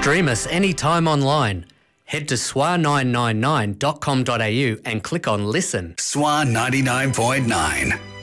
Stream us anytime online. Head to swa999.com.au and click on Listen. Swan 99.9.